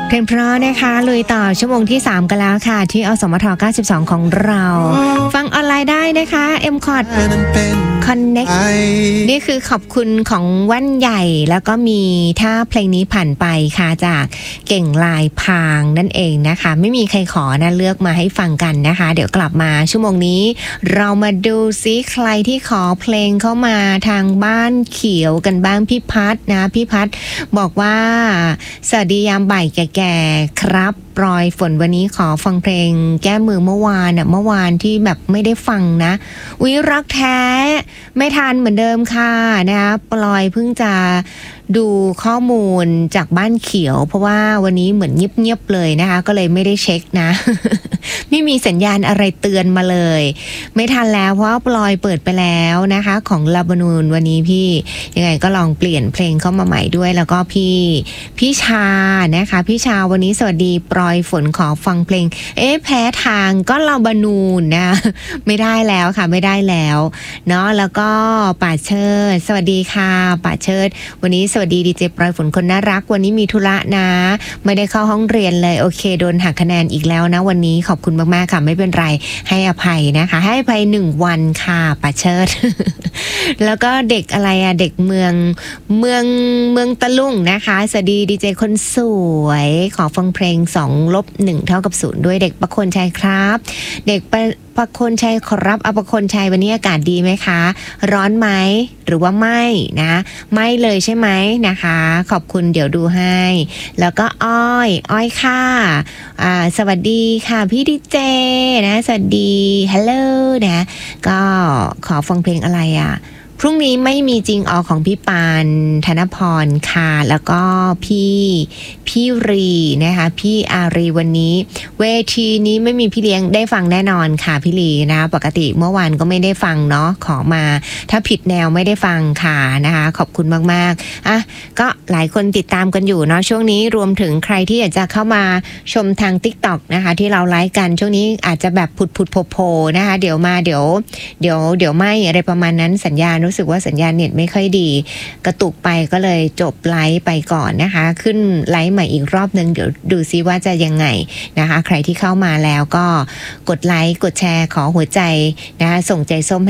เพลงเพราะนะคะลุยต่อชั่วโมงที่3กันแล้วค่ะที่อสมท92ของเราฟังออนไลน์ได้นะคะ MCOT Connect นี่คือขอบคุณของแว่นใหญ่แล้วก็มีถ้าเพลงนี้ผ่านไปค่ะจากเก่งลายพางนั่นเองนะคะไม่มีใครขอนะเลือกมาให้ฟังกันนะคะเดี๋ยวกลับมาชั่วโมงนี้เรามาดูซิใครที่ขอเพลงเข้ามาทางบ้านเขียวกันบ้างพี่พัดนะพี่พัดบอกว่าสวัสดียามบ่ายแก่ๆครับปลอยฝนวันนี้ขอฟังเพลงแก้มือเมื่อวานที่แบบไม่ได้ฟังนะวิรักแท้ไม่ทันเหมือนเดิมค่ะนะคะปลอยเพิ่งจะดูข้อมูลจากบ้านเขียวเพราะว่าวันนี้เหมือนเงียบๆเลยนะคะก็เลยไม่ได้เช็คนะ ไม่มีสัญญาณอะไรเตือนมาเลยไม่ทันแล้วเพราะว่าปลอยเปิดไปแล้วนะคะของลาบานูนวันนี้พี่ยังไงก็ลองเปลี่ยนเพลงเข้ามาใหม่ด้วยแล้วก็พี่ชานะคะพี่ชาวันนี้สวัสดีปลอยฝนขอฟังเพลงแพ้ทางก็ลาบานูนนะไม่ได้แล้วค่ะไม่ได้แล้วเนาะแล้วก็ป่าเชิดสวัสดีค่ะป่าเชิดวันนี้สวัสดีดีเจปลอยฝนคนน่ารักวันนี้มีธุระนะไม่ได้เข้าห้องเรียนเลยโอเคโดนหักคะแนนอีกแล้วนะวันนี้ขอบคุณมากๆค่ะไม่เป็นไรให้อภัยนะคะให้อภัย1วันค่ะป่าเชิด แล้วก็เด็กอะไรอะเด็กเมืองตะลุ่งนะคะสวัสดีดีเจคนสวยขอฟังเพลง2-1เท่ากับ0ด้วยเด็กประคนชัยครับเด็กประคนชัยครับประคนชัยวันนี้อากาศดีไหมคะร้อนไหมหรือว่าไม่นะไม่เลยใช่ไหมนะคะขอบคุณเดี๋ยวดูให้แล้วก็อ้อยค่ะสวัสดีค่ะพี่ดีเจนะสวัสดีฮัลโหลนะก็ขอฟังเพลงอะไรอ่ะพรุ่งนี้ไม่มีจริงของพี่ปานธนพรค่ะแล้วก็พี่รีนะคะพี่อารีวันนี้เวทีนี้ไม่มีพี่เลี้ยงได้ฟังแน่นอนค่ะพี่ลีนะปกติเมื่อวานก็ไม่ได้ฟังเนาะขอมาถ้าผิดแนวไม่ได้ฟังค่ะนะคะขอบคุณมากๆก็หลายคนติดตามกันอยู่เนาะช่วงนี้รวมถึงใครที่อยากจะเข้ามาชมทาง TikTok นะคะที่เราไลฟ์กันช่วงนี้อาจจะแบบผุดโผล่นะคะเดี๋ยวไม่อะไรประมาณนั้นสัญญาณรู้สึกว่าสัญญาณเน็ตไม่ค่อยดีกระตุกไปก็เลยจบไลฟ์ไปก่อนนะคะขึ้นไลฟ์ใหม่อีกรอบนึงเดี๋ยวดูซิว่าจะยังไงนะคะใครที่เข้ามาแล้วก็กดไลค์กดแชร์ขอหัวใจนะคะส่งใจส้ม